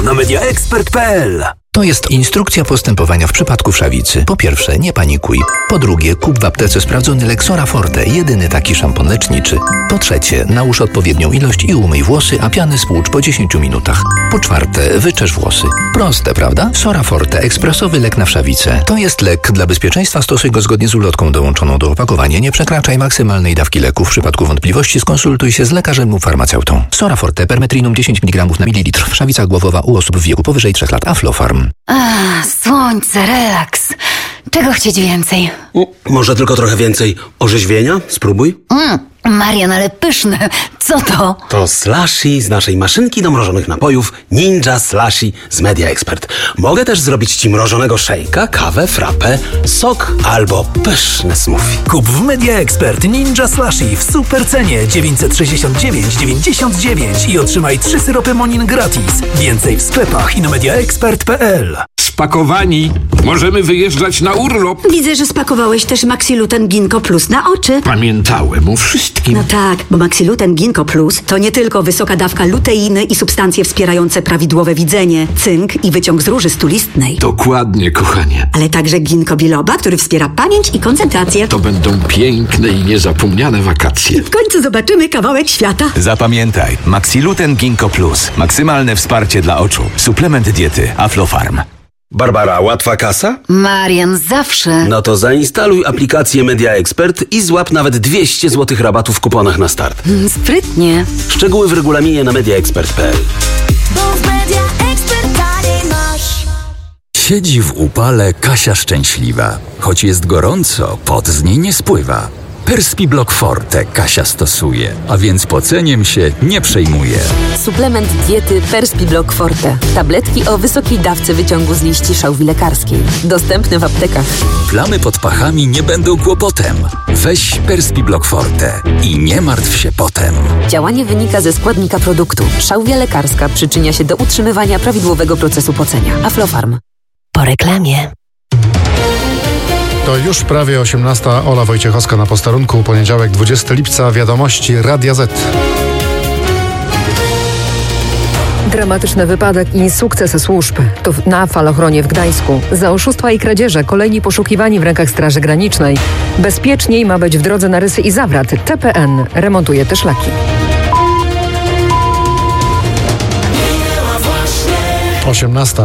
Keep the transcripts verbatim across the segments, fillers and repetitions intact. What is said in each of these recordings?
na media ekspert kropka p l. To jest instrukcja postępowania w przypadku wszawicy. Po pierwsze, nie panikuj. Po drugie, kup w aptece sprawdzony lek Sora Forte, jedyny taki szampon leczniczy. Po trzecie, nałóż odpowiednią ilość i umyj włosy, a piany spłucz po dziesięciu minutach. Po czwarte, wyczesz włosy. Proste, prawda? Sora Forte, ekspresowy lek na wszawicę. To jest lek. Dla bezpieczeństwa stosuj go zgodnie z ulotką dołączoną do opakowania. Nie przekraczaj maksymalnej dawki leku. W przypadku wątpliwości skonsultuj się z lekarzem lub farmaceutą. Sora Forte, permetrinum dziesięć miligramów na mililitr. Wszawica głowowa u osób w wieku powyżej trzech lat. Aflofarm. Ach, słońce, relaks. Czego chcieć więcej? Może tylko trochę więcej orzeźwienia? Spróbuj. Mm, Marian, ale pyszne. Co to? To slushy z naszej maszynki do mrożonych napojów Ninja Slushy z Media Expert. Mogę też zrobić Ci mrożonego szejka, kawę, frappę, sok albo pyszne smoothie. Kup w Media Expert Ninja Slushy w super cenie dziewięćset sześćdziesiąt dziewięć dziewięćdziesiąt dziewięć i otrzymaj trzy syropy Monin gratis. Więcej w sklepach i na media ekspert kropka p l. Spakowani. Możemy wyjeżdżać na urlop. Widzę, że spakowałeś też Maxiluten Ginkgo Plus na oczy. Pamiętałem o wszystkim. No tak, bo Maxiluten Ginkgo Plus to nie tylko wysoka dawka luteiny i substancje wspierające prawidłowe widzenie, cynk i wyciąg z róży stulistnej. Dokładnie, kochanie. Ale także ginkgo biloba, który wspiera pamięć i koncentrację. To będą piękne i niezapomniane wakacje. W końcu zobaczymy kawałek świata. Zapamiętaj, Maxiluten Ginkgo Plus. Maksymalne wsparcie dla oczu. Suplement diety Aflofarm. Barbara, łatwa kasa? Marian, zawsze. No to zainstaluj aplikację Media Expert i złap nawet dwieście złotych rabatu w kuponach na start. Mm, sprytnie. Szczegóły w regulaminie na media ekspert kropka p l. Bo w Media Expert taniej masz. Siedzi w upale Kasia szczęśliwa. Choć jest gorąco, pot z niej nie spływa. Perspiblock Forte Kasia stosuje, a więc poceniem się nie przejmuje. Suplement diety Perspiblock Forte. Tabletki o wysokiej dawce wyciągu z liści szałwi lekarskiej. Dostępne w aptekach. Plamy pod pachami nie będą kłopotem. Weź Perspiblock Forte i nie martw się potem. Działanie wynika ze składnika produktu. Szałwia lekarska przyczynia się do utrzymywania prawidłowego procesu pocenia. Aflofarm. Po reklamie. To już prawie osiemnasta. Ola Wojciechowska na posterunku. Poniedziałek, dwudziestego lipca. Wiadomości Radia Z. Dramatyczny wypadek i sukces służb. To na falochronie w Gdańsku. Za oszustwa i kradzieże kolejni poszukiwani w rękach Straży Granicznej. Bezpieczniej ma być w drodze na Rysy i Zawrat. T P N remontuje te szlaki. osiemnasta.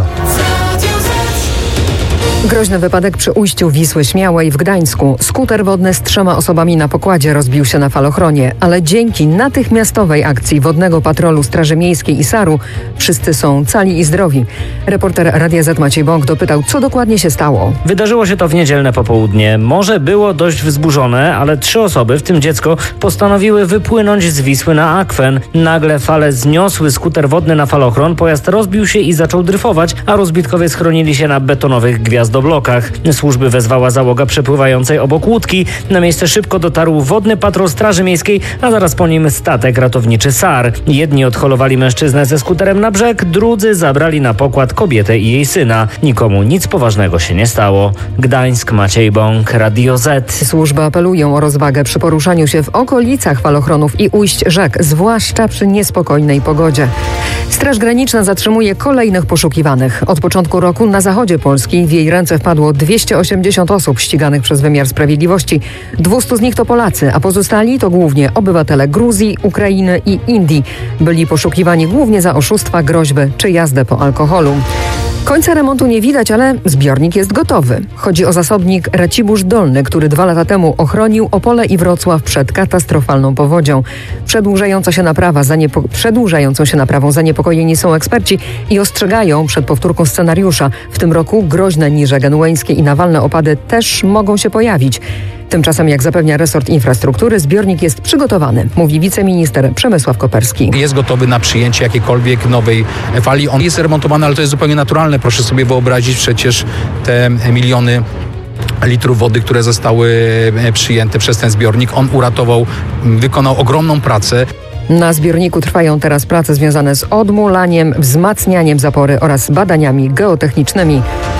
Groźny wypadek przy ujściu Wisły Śmiałej w Gdańsku. Skuter wodny z trzema osobami na pokładzie rozbił się na falochronie, ale dzięki natychmiastowej akcji Wodnego Patrolu Straży Miejskiej i SAR-u wszyscy są cali i zdrowi. Reporter Radia Z Maciej Bąk dopytał, co dokładnie się stało. Wydarzyło się to w niedzielne popołudnie. Morze było dość wzburzone, ale trzy osoby, w tym dziecko, postanowiły wypłynąć z Wisły na akwen. Nagle fale zniosły skuter wodny na falochron, pojazd rozbił się i zaczął dryfować, a rozbitkowie schronili się na betonowych gwiazdoblokach. Służby wezwała załoga przepływającej obok łódki. Na miejsce szybko dotarł Wodny Patrol Straży Miejskiej, a zaraz po nim statek ratowniczy SAR. Jedni odholowali mężczyznę ze skuterem na brzeg, drudzy zabrali na pokład kobietę i jej syna. Nikomu nic poważnego się nie stało. Gdańsk, Maciej Bąk, Radio Z. Służby apelują o rozwagę przy poruszaniu się w okolicach falochronów i ujść rzek, zwłaszcza przy niespokojnej pogodzie. Straż Graniczna zatrzymuje kolejnych poszukiwanych. Od początku roku na zachodzie Polski w jej ręce wpadło dwieście osiemdziesiąt osób ściganych przez wymiar sprawiedliwości. dwieście z nich to Polacy, a pozostali to głównie obywatele Gruzji, Ukrainy i Indii. Byli poszukiwani głównie za oszustwa, groźby czy jazdę po alkoholu. Końca remontu nie widać, ale zbiornik jest gotowy. Chodzi o zasobnik Racibórz Dolny, który dwa lata temu ochronił Opole i Wrocław przed katastrofalną powodzią. Przedłużająca się naprawa zaniepo- przedłużającą się naprawą zaniepokojeni są eksperci i ostrzegają przed powtórką scenariusza. W tym roku groźne niże genueńskie i nawalne opady też mogą się pojawić. Tymczasem, jak zapewnia resort infrastruktury, zbiornik jest przygotowany, mówi wiceminister Przemysław Koperski. Jest gotowy na przyjęcie jakiejkolwiek nowej fali. On jest remontowany, ale to jest zupełnie naturalne. Proszę sobie wyobrazić przecież te miliony litrów wody, które zostały przyjęte przez ten zbiornik. On uratował, wykonał ogromną pracę. Na zbiorniku trwają teraz prace związane z odmulaniem, wzmacnianiem zapory oraz badaniami geotechnicznymi.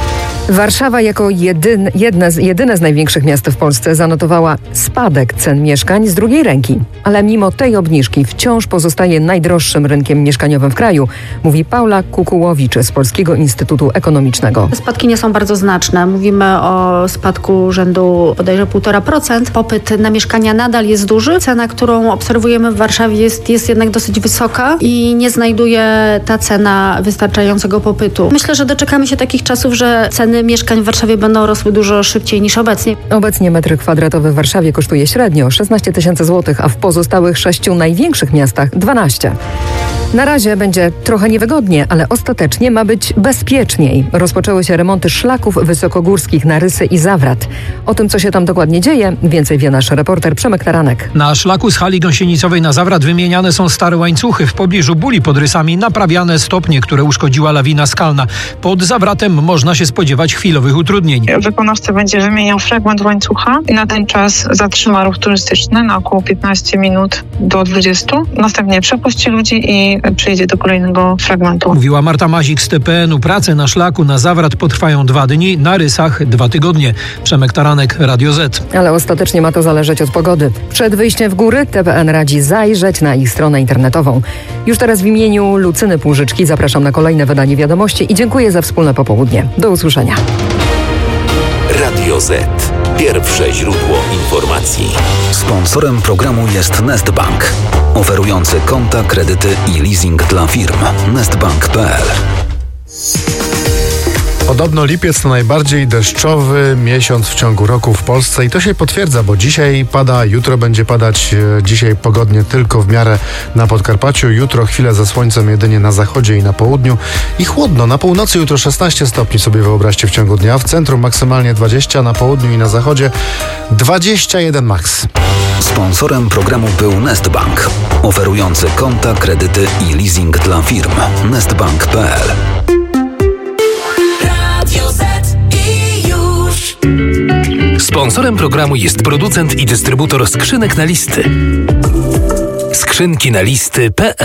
Warszawa jako jedyn, jedne, z, jedyne z największych miast w Polsce zanotowała spadek cen mieszkań z drugiej ręki. Ale mimo tej obniżki wciąż pozostaje najdroższym rynkiem mieszkaniowym w kraju, mówi Paula Kukułowicz z Polskiego Instytutu Ekonomicznego. Spadki nie są bardzo znaczne. Mówimy o spadku rzędu bodajże półtora procent. Popyt na mieszkania nadal jest duży. Cena, którą obserwujemy w Warszawie jest, jest jednak dosyć wysoka i nie znajduje ta cena wystarczającego popytu. Myślę, że doczekamy się takich czasów, że ceny mieszkań w Warszawie będą rosły dużo szybciej niż obecnie. Obecnie metr kwadratowy w Warszawie kosztuje średnio szesnaście tysięcy złotych, a w pozostałych sześciu największych miastach dwanaście. Na razie będzie trochę niewygodnie, ale ostatecznie ma być bezpieczniej. Rozpoczęły się remonty szlaków wysokogórskich na Rysy i Zawrat. O tym, co się tam dokładnie dzieje, więcej wie nasz reporter Przemek Taranek. Na szlaku z hali gąsienicowej na Zawrat wymieniane są stare łańcuchy. W pobliżu Buli pod Rysami naprawiane stopnie, które uszkodziła lawina skalna. Pod Zawratem można się spodziewać chwilowych utrudnień. Wykonawca będzie wymieniał fragment łańcucha i na ten czas zatrzyma ruch turystyczny na około piętnaście minut do dwudziestu. Następnie przepuści ludzi i przejdzie do kolejnego fragmentu. Mówiła Marta Mazik z T P N u. Prace na szlaku na Zawrat potrwają dwa dni, na Rysach dwa tygodnie. Przemek Taranek, Radio Z. Ale ostatecznie ma to zależeć od pogody. Przed wyjściem w góry T P N radzi zajrzeć na ich stronę internetową. Już teraz w imieniu Lucyny Półżyczki zapraszam na kolejne wydanie Wiadomości i dziękuję za wspólne popołudnie. Do usłyszenia. Radio Z. Pierwsze źródło informacji. Sponsorem programu jest Nestbank, oferujący konta, kredyty i leasing dla firm. nestbank kropka p l. Podobno lipiec to najbardziej deszczowy miesiąc w ciągu roku w Polsce i to się potwierdza, bo dzisiaj pada, jutro będzie padać, dzisiaj pogodnie tylko w miarę na Podkarpaciu, jutro chwilę ze słońcem jedynie na zachodzie i na południu i chłodno, na północy jutro szesnaście stopni sobie wyobraźcie w ciągu dnia, w centrum maksymalnie dwadzieścia, na południu i na zachodzie dwadzieścia jeden maks. Sponsorem programu był Nestbank, oferujący konta, kredyty i leasing dla firm. nestbank kropka p l. Sponsorem programu jest producent i dystrybutor skrzynek na listy. Skrzynki na listy kropka p l